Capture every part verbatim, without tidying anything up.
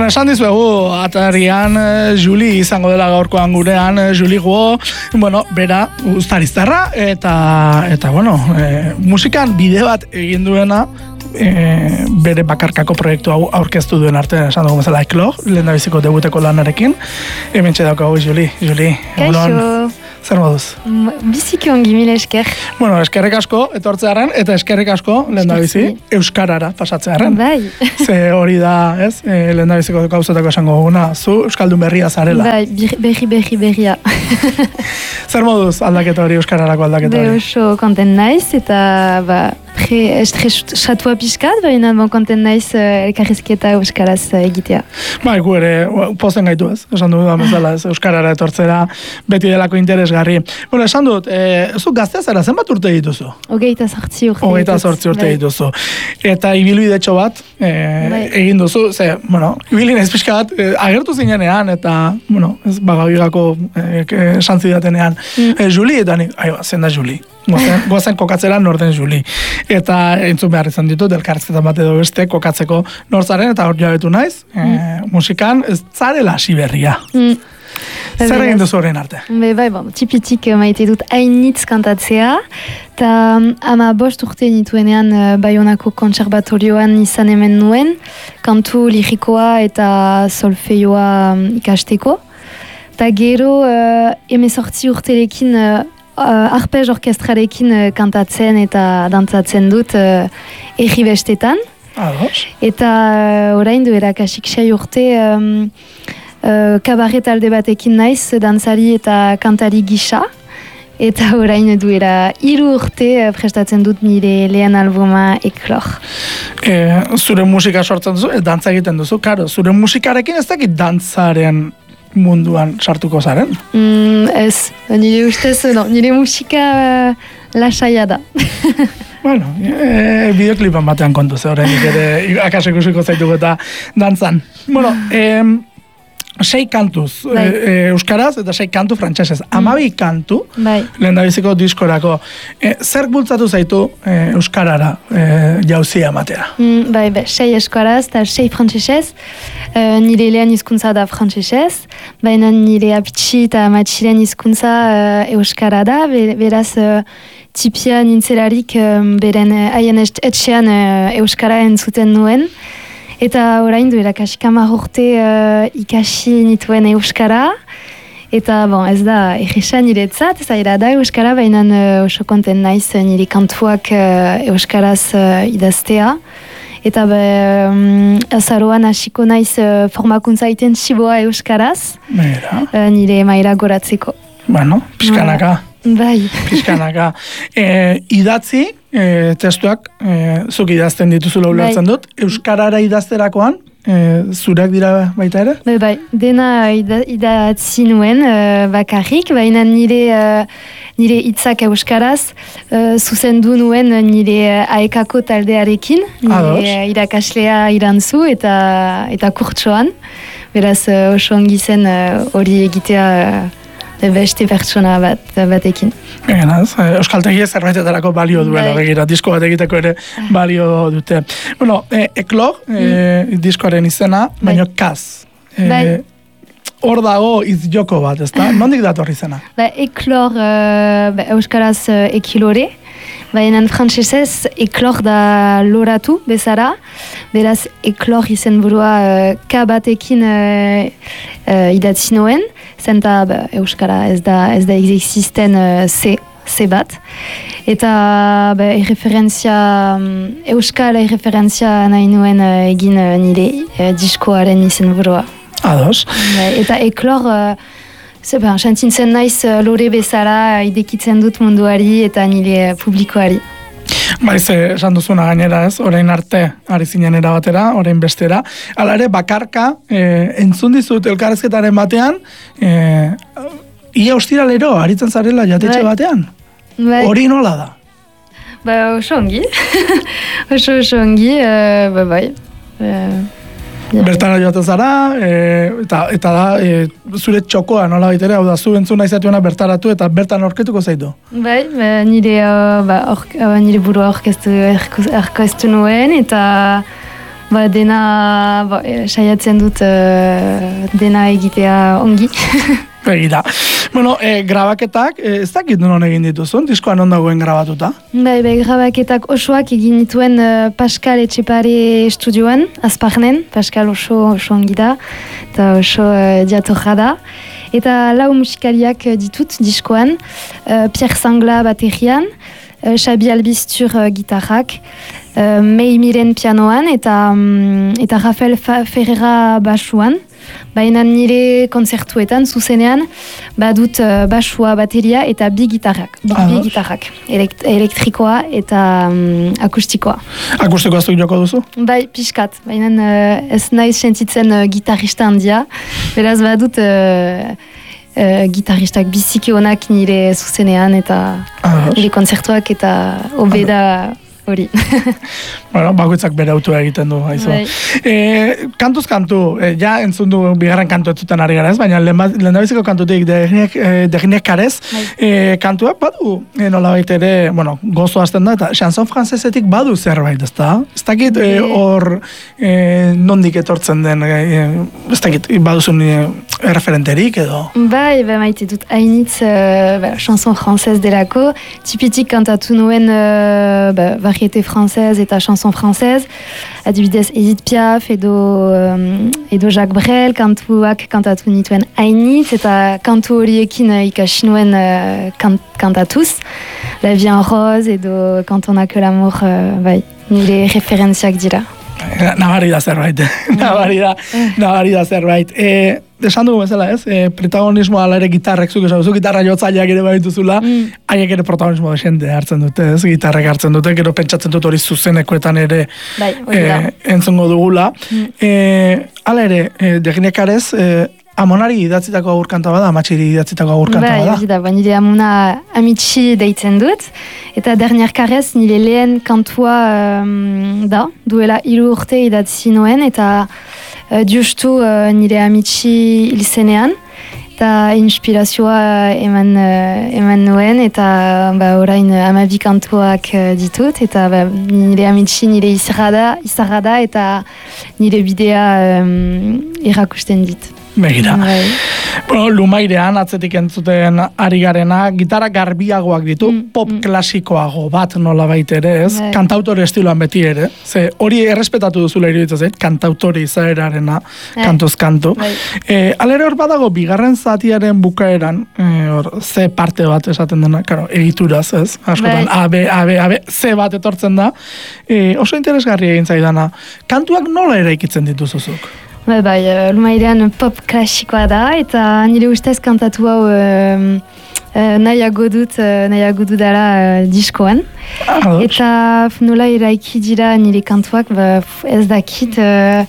Bueno, esan dizuegu, atarian Juli izango dela gaurkoan gurean, Juli Guo, bueno, bera, uztariztarra, eta, eta bueno, e, musikan bide bat egin duena, e, bere bakarkako proiektu hau aurkeztu duen arte, esan dugu bezala Eklor, lehen da biziko debuteko lanarekin, hemen txedako hau, Juli, Juli, Kaixo. Zer moduz? Biziki ongi, mila esker. Bueno, eskerrik asko etortzearen, eta eskerrik asko lehen da bizi, euskarara pasatzearen. Bai. Ze hori da, ez, e, lehen da biziko gauzetako esango guna, zu euskaldun berria zarela. Bai, berri, berri, berria. Zer moduz aldaketa hori, euskararako aldaketa hori? Be oso konten naiz, eta ba, estresatua pixkat, baina bon konten naiz uh, elkarrizketa euskaraz uh, egitea. Bai, gu ere, pozen gaitu ez, esan dut da bezala, ez, euskarara etortzera beti delako interesgarri. Bueno, esan dut, e, zu gaztea zara, zenbat urte dituzu? Hogeita zortzi urte. Hogeita zortzi urte bai. dituzu. Eta ibilbidetxo bat, e, bai. egin duzu, ze, bueno, ibilin ez pixka bat, e, agertu zinenean, eta, bueno, ez bagabigako e, esan zidatenean, mm. e, Juli, eta ni, aio, zen da Juli. Goazen, goazen kokatzera norden Juli. Eta entzun behar izan ditut, elkarrizketan bat edo beste kokatzeko nortzaren, eta hor jabetu naiz, mm. e, musikan ez zarela hasi berria. Mm. Zer egin duzu horren arte? Be, bai, bon, tipitik maite dut hainitz kantatzea, eta ama bost urte nituenean uh, Baionako kontserbatorioan izan hemen nuen, kantu lirikoa eta solfeioa um, ikasteko. Eta gero, uh, emezortzi urterekin uh, uh, arpej orkestrarekin uh, kantatzen eta dantzatzen dut uh, erri bestetan. Ados. Eta uh, orain duera kasik sei urte um, Uh, kabaret alde batekin naiz, dantzari eta kantari gisa. Eta orain duera hiru urte prestatzen dut nire lehen albuma Eklor. E, zure musika sortzen duzu, ez dantza egiten duzu, karo, zure musikarekin ez dakit dantzaren munduan sartuko zaren? Mm, ez, nire ustez, no, nire musika uh, lasaia da. Bueno, e, bideoklipan batean kontu ze horrenik ere akaso ikusiko zaituko eta dantzan. Bueno, em, sei kantuz bai. e, euskaraz eta sei kantu frantsesez. Hamabi kantu bai. lehendabiziko diskorako. E, zer bultzatu zaitu e, euskarara e, jauzia ematea? Mm, bai, bai, sei euskaraz eta sei frantsesez. Uh, nire lehen hizkuntza da frantsesez, baina nire apitxi eta amatxiren hizkuntza uh, euskara da, beraz uh, tipia nintzelarik um, beren haien uh, etxean uh, euskara entzuten nuen. Eta orain duela kasik hamar urte uh, ikasi nituen euskara. Eta bon, ez da egisa niretzat, zaila da euskara, baina uh, oso konten naiz nire kantuak uh, euskaraz uh, idaztea. Eta be, um, azaroan hasiko naiz uh, formakuntza intentsiboa euskaraz, uh, nire maila goratzeko. Bueno, pixkanaka. Bai. Pixkanaka. E, idatzi, e, testuak, e, zuk idazten dituzula ulertzen dut, euskarara idazterakoan, e, zureak dira baita ere? Bai, bai, dena ida, idatzi nuen uh, bakarrik, baina nire... Uh, nire hitzak euskaraz, uh, zuzendu nuen nire uh, aekako taldearekin, nire uh, irakaslea irantzu eta eta kurtsoan. Beraz, uh, oso ongi zen hori uh, egitea uh, beste pertsona bat, batekin. Egenaz, euskaltegia zerbaitetarako balio duela, begira, disko bat egiteko ere balio dute. Bueno, e, Eklor, e, mm. diskoaren izena, baina kaz. E, bai. Hor dago izjoko bat, ezta? Nondik datorri zena? Ba, Eklor, uh, ba, euskaraz uh, ekilore, baina frantsesez Eklor da loratu bezala, beraz Eklor izen burua uh, K batekin uh, uh, idatzi noen, zenta ba, euskara ez da, ez da existen uh, C, C bat, eta ba, erreferentzia, um, euskal erreferentzia nahi nuen uh, egin uh, nire uh, diskoaren izen burua. Ados. Eta Eklor, uh, xantintzen naiz uh, lore bezala idekitzen dut munduari eta nire publikoari. Baiz, esan duzuna gainera ez, orain arte ari zinen erabatera, orain bestera. Hala ere, bakarka, eh, entzun dizut elkarrezketaren batean, eh, ia ostiralero, aritzen zarela jatetxe batean. Bai. Hori nola da? Ba, oso ongi. oso oso ongi, uh, ba, bai. Uh, Bertara joaten zara, e, eta, eta da, e, zure txokoa nola baitere, hau da, zu entzun nahi zatuena bertaratu eta bertan orketuko zaitu? Bai, ba, nire, uh, ba, or, uh, nire burua orkestu, orkestu nuen, eta Ba, dena, ba, saiatzen dut uh, dena egitea ongi. Begira. Bueno, e, grabaketak, e, ez dakit non egin dituzun, diskoan ondagoen grabatuta? Bai, bai, grabaketak osoak egin dituen uh, Pascal Etxepare estudioan, Azparnen, Pascal oso, oso ongi da, eta oso uh, diatorra da. Eta lau musikariak ditut diskoan, uh, Pierre Sangla baterian, uh, Xabi Albiztur uh, gitarrak, uh, Mei Miren pianoan, eta, um, eta Rafael Ferreira basuan. Baina nire konzertuetan, zuzenean, badut uh, basua, bateria eta bi gitarrak. Bi, bi gitarrak. Elekt, elektrikoa eta um, akustikoa. Akustikoa zuk joko duzu? Bai, pixkat. Baina uh, ez naiz sentitzen uh, gitarrista handia. Beraz badut uh, uh, gitarristak biziki onak nire zuzenean eta Ahos. Nire konzertuak eta obeda hori. Bueno, bakoitzak bere autua egiten du, haizu. Bai. E, kantuz kantu, e, ja entzun du bigarren kantu etzutan ari gara ez, baina lehendabiziko kantutik Deginiek Karez, bai. e, kantuak badu, e, nola baita ere, bueno, gozo hasten da, eta chanson francesetik badu zerbait, ez da? Ez dakit hor e, e, nondik etortzen den, e, ez dakit, baduzun e, referenterik edo? Bai, bai, maite dut hainitz uh, chanson frances delako, tipitik kantatu nuen uh, ba, variété française eta chanson française, adibidez Edith Piaf edo, um, edo Jacques Brel, kantuak kantatu nituen hainitz, eta kantu horiekin uh, ikasi nuen uh, kant, kantatuz, La vie en rose edo Quand on a que l'amour, uh, bai, nire referentziak dira. Nabari da zerbait, nabari da, nabari da zerbait. E, esan dugu bezala ez, e, protagonismoa ala ere gitarrek, zuk esan duzu, gitarra jotzaileak ere baituzula, mm. haiek ere protagonismo desente hartzen dute, ez, gitarrek hartzen dute, gero pentsatzen dut hori zuzenekoetan ere bai, e, entzungo dugula. Mm. E, ala ere, e, Deginiek Karez, e, Amonari idatzitako agurkanta bada, Amatxiri idatzitako agurkanta bada. Bai, da, ba, nire Amona Amitxi deitzen dut, eta Deginiek Karez nire lehen kantua um, da, duela hiru urte idatzi noen, eta uh, justu uh, nire Amitxi hilzenean, eta inspirazioa eman, uh, eman nuen, eta ba, orain uh, amabi kantuak uh, ditut, eta ba, nire Amitxi nire izarra da, izarra da, eta nire bidea um, erakusten dit. Begira. Bueno, Lumairean atzetik entzuten ari garena, gitarra garbiagoak ditu, mm, pop mm. klasikoago bat nola baita ere, ez? Bai. Kantautore estiloan beti ere. Ze hori errespetatu duzula iruditzen zait, kantautore izaerarena, bai. Kantuz kantu. Bai. E, alere hor badago, bigarren zatiaren bukaeran, e, hor, ze parte bat esaten dena, karo, egituraz, ez? Askotan, bai. A, B, A, B, A, B, Z bat etortzen da. E, oso interesgarri egin zaidana. Kantuak nola ere ikitzen dituzuzuk? Bai, bai, Lumairean pop klasikoa da, eta nire ustez kantatu hau uh, uh, nahiago dut, uh, nahiago dudala uh, diskoan. Ah, eta nola eraiki dira nire kantuak, ba, ez dakit, uh,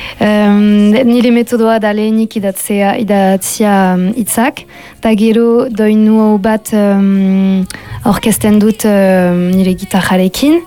um, nire metodoa da lehenik idatzea, idatzea um, itzak, eta gero doinu bat um, orkesten dut um, nire gitarrarekin.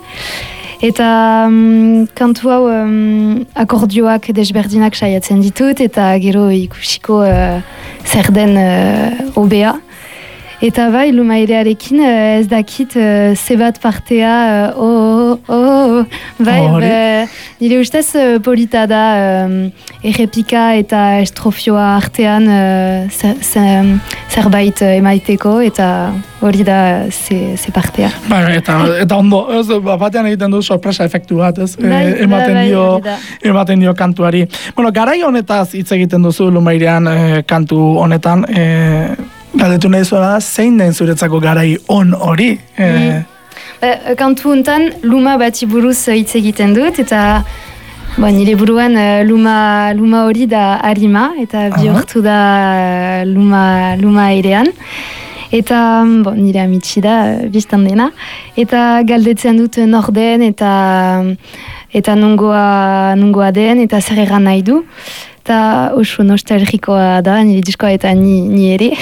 Eta um, kantu hau um, akordioak desberdinak saiatzen ditut, eta gero ikusiko uh, zer den uh, obea. Eta bai, Lumairearekin uh, ez dakit uh, zebat partea, uh, oh, oh, oh, bai, oh, be, nire ustez uh, polita da um, errepika eta estrofioa artean uh, zer, zer, zerbait uh, emaiteko, eta hori da ze, ze partea. Bai, eta, eta ondo, ez, batean egiten du sorpresa efektu bat, ez? Bai, e, ematen, bai, dio, ematen dio kantuari. Bueno, garai honetaz hitz egiten duzu Lumairean e, kantu honetan, e, galdetu nahi zuela, zein den zuretzako garai on hori? E... Mm. Ba, kantu honetan, luma bati buruz hitz egiten dut, eta ba, nire buruan luma, luma hori da harima, eta bihurtu da luma, luma airean. Eta bon, nire Amitxi da, biztan dena. Eta galdetzen dut norden, eta, eta nungoa, nungoa den, eta zer egan nahi du. Eta oso nostalgikoa da, nire diskoa eta ni, ni ere.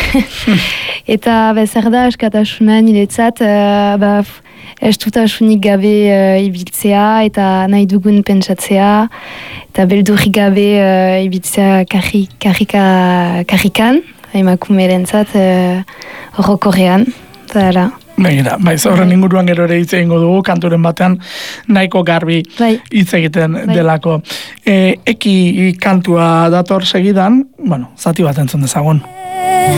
Eta ba, zer da, askatasuna niretzat, uh, ba, estutasunik gabe uh, ibiltzea, eta nahi dugun pentsatzea, eta beldurrik gabe uh, ibiltzea karri, karrika, karrikan, emakumerentzat uh, horrokorrean, eta ala. Begira, bai, horren inguruan gero ere hitz egingo dugu, kanturen batean nahiko garbi hitz egiten bai. delako. E, eki kantua dator segidan, bueno, zati bat entzun dezagun.